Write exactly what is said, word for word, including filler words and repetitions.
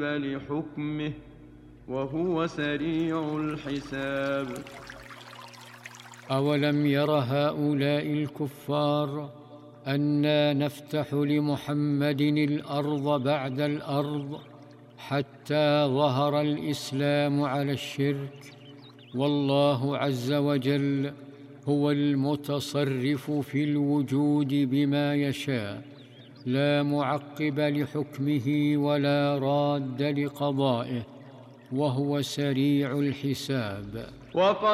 لحكمه وهو سريع الحساب. أولم ير هؤلاء الكفار أنا نفتح لمحمد الأرض بعد الأرض حتى ظهر الإسلام على الشرك، والله عز وجل هو المتصرف في الوجود بما يشاء، لا معقب لحكمه ولا راد لقضائه، وهو سريع الحساب.